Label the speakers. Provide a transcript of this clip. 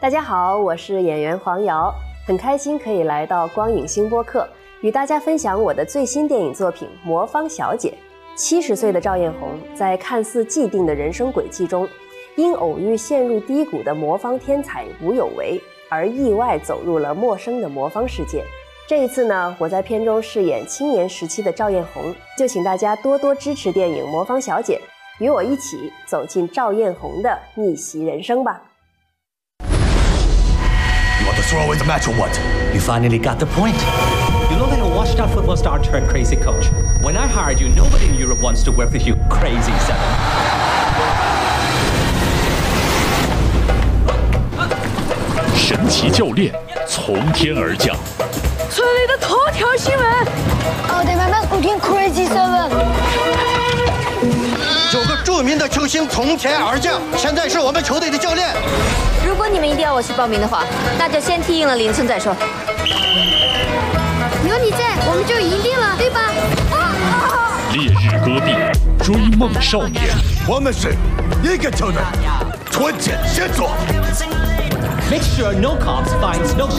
Speaker 1: 大家好，我是演员黄瑶，很开心可以来到光影星播客，与大家分享我的最新电影作品《魔方小姐》。70岁的赵艳红在看似既定的人生轨迹中，因偶遇陷入低谷的魔方天才吴有为，而意外走入了陌生的魔方世界。这一次呢，我在片中饰演青年时期的赵艳红，就请大家多多支持电影《魔方小姐》，与我一起走进赵艳红的逆袭人生吧。
Speaker 2: You want to throw away the match or what?
Speaker 3: You finally got the point. You look like a washed-out football star turned crazy coach. When I hired you, nobody in Europe wants to work with you, crazy seven.
Speaker 4: 神奇教练从天而降，
Speaker 5: 村里的头条新闻。
Speaker 6: 奥得慢慢固定 Crazy Seven。
Speaker 7: 有个著名的球星从天而降，现在是我们球队的教练。
Speaker 5: 如果你们一定要我去报名的话，那就先踢赢了林村再说。
Speaker 6: 有你在，我们就赢定了，对吧？
Speaker 4: 烈日戈壁，追梦少年。
Speaker 2: 我们是一个球队，团结协作。
Speaker 3: Make sure no cops finds no